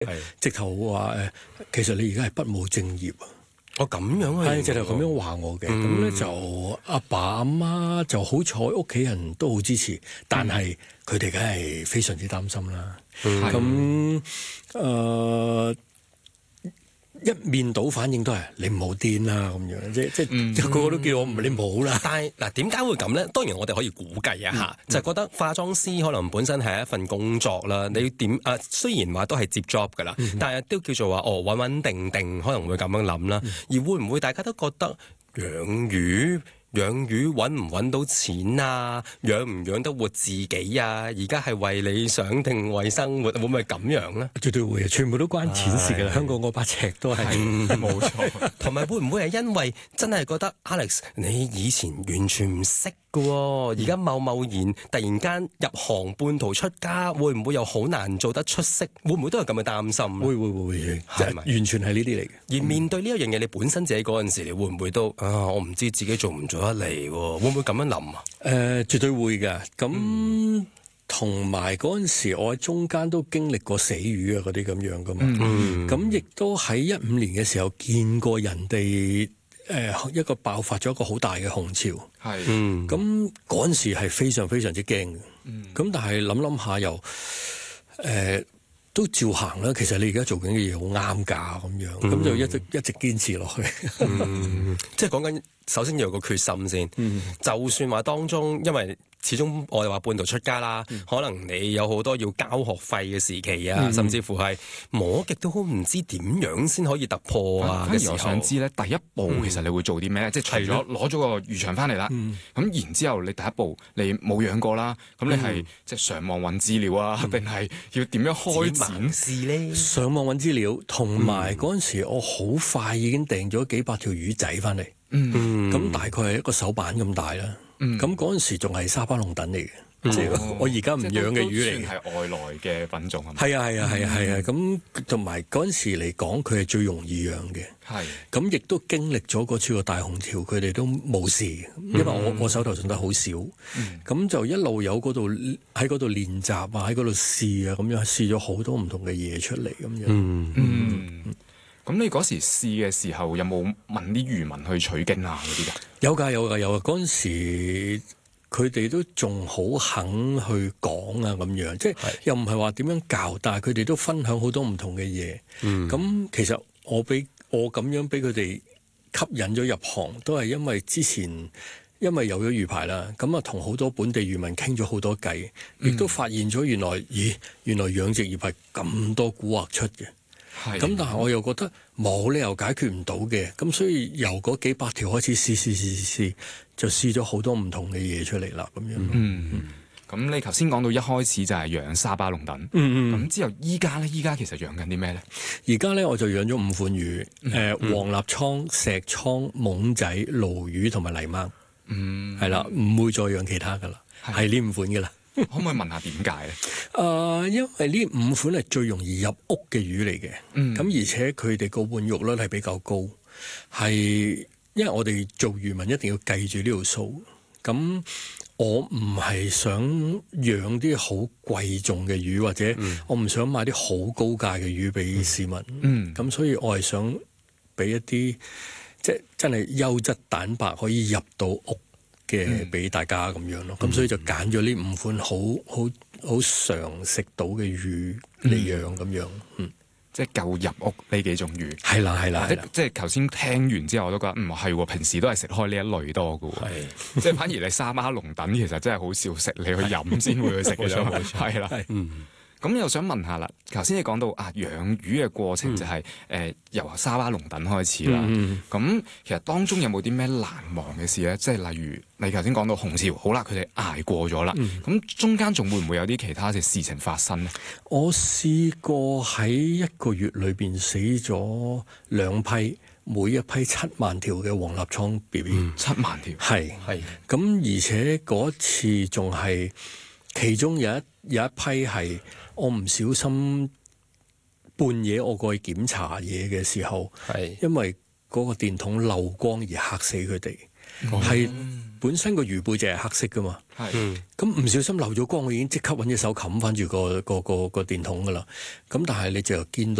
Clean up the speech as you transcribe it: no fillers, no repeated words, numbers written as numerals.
直頭話其實你而家係不務正業啊！ 我咁樣啊， 係直頭咁樣話我嘅，咁咧就阿爸阿媽就好彩，屋企人都好支持，但係佢哋梗係非常之擔心啦。咁一面倒反應都係你唔好癲啦咁樣，即個個都叫我你唔好啦。 但係嗱，點解會咁咧？當然我哋可以估計一下，就係覺得化妝師可能本身係一份工作啦。你點雖然話都係接 job 噶啦，但係都叫做話穩穩定定，可能會咁樣諗啦。而會唔會大家都覺得養魚揾唔揾到錢啊？養唔養得活自己啊？而家係為理想定為生活？會唔會咁樣咧？ 絕對會，全部都關錢事㗎啦。香港嗰把尺都係冇錯。同埋會唔會係因為真係覺得 Alex 你以前完全唔識㗎喎，而家貿然突然間入行半途出家，會唔會又好難做得出色？會唔會都有咁嘅擔心？ 會， 係咪完全係呢啲嚟嘅？ 而面對呢一樣嘢，你本身自己嗰陣時，你會唔會都我唔知自己做唔做得嚟喎？會唔會咁樣諗啊？ 絕對會㗎。咁同埋嗰陣時，我喺中間都經歷過死魚啊嗰啲咁樣㗎嘛。咁亦都喺15年嘅時候見過人哋一個爆發咗一個好大嘅紅潮。咁嗰陣時係非常非常之驚嘅。咁但係諗下又都照行啦。其實你而家做緊嘅嘢好啱㗎咁樣，咁就一直堅持落去。 即係講緊首先要有個決心先。就算話當中，因為始終我哋話半途出家啦，可能你有好多要交學費嘅時期啊，甚至乎係摸極都好唔知點樣先可以突破啊。 反而我想知咧，第一步其實你會做啲咩？即係除咗攞咗個漁場翻嚟啦，咁然之後你第一步你冇養過啦，咁你係即係上網揾資料啊，定係要點樣開展試咧？上網揾資料，同埋嗰陣時我好快已經訂咗幾百條魚仔翻嚟。咁大概係一個手板咁大啦。咁嗰陣時仲係沙巴龍躉嚟嘅，即係我而家唔養嘅魚嚟嘅， 係外來嘅品種係咪？ 係啊。咁同埋嗰陣時嚟講，佢係最容易養嘅。咁亦都經歷咗嗰次個大紅潮，佢哋都冇事，因為我手頭上得好少。咁就一路有喺嗰度練習啊，喺嗰度試啊，咁樣試咗好多唔同嘅嘢出嚟咁樣。 咁你嗰時試嘅時候有冇問啲漁民去取經啊嗰啲㗎？ 有㗎。嗰陣時佢哋都仲好肯去講啊咁樣，即係又唔係話點樣教，但係佢哋都分享好多唔同嘅嘢。咁其實我咁樣俾佢哋吸引咗入行，都係因為之前因為有咗魚牌啦，咁啊同好多本地漁民傾咗好多偈，亦都發現咗原來養殖業係咁多蠱惑出嘅。咁但係我又覺得冇理由解決唔到嘅，咁所以由嗰幾百條開始試，就試咗好多唔同嘅嘢出嚟啦，咁樣。 咁你頭先講到一開始就係養沙巴龍躉，咁之後依家其實養緊啲咩咧？ 而家咧我就養咗5款魚，黃立倉、石倉、懵仔、鱸魚同埋泥鯭，係啦，唔會再養其他噶啦，係呢5款噶啦。 可唔可以問下點解咧？ 因為呢5款係最容易入屋嘅魚嚟嘅，咁而且佢哋個換肉率係比較高，係因為我哋做漁民一定要計住呢條數。咁我唔係想養啲好貴重嘅魚，或者我唔想買啲好高價嘅魚俾市民。咁所以我係想俾一啲即係真係優質蛋白可以入到屋嘅俾大家咁樣咯，咁所以就揀咗呢5款好常食到嘅魚嚟養咁樣， 即係夠入屋呢幾種魚。 係啦。 即係頭先聽完之後，我都覺得係喎，平時都係食開呢一類多嘅喎。即係反而你沙巴龍躉其實真係好少食，你去飲先會去食嘅啫。冇錯，係啦。咁又想問下啦，頭先你講到養魚嘅過程就係由沙巴龍躉開始啦。咁其實當中有冇啲咩難忘嘅事咧？即係例如你頭先講到紅潮，好啦，佢哋捱過咗啦。咁中間仲會唔會有啲其他嘅事情發生呢？ 我試過喺1個月裏邊死咗2批，每一批7萬條嘅黃立倉 BB。 7萬條係。咁而且嗰次仲係其中有一批係。我唔小心半夜我過去檢查嘢嘅時候，因為嗰個電筒漏光而嚇死佢哋，係本身個魚背脊係黑色噶嘛，咁唔小心漏咗光，我已經即刻揾隻手冚翻住個電筒噶啦。咁但係你就見到。